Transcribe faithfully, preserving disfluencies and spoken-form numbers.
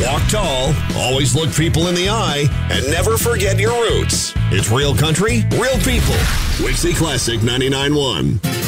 Walk tall, always look people in the eye, and never forget your roots. It's real country, real people. Wixie Classic ninety-nine point one.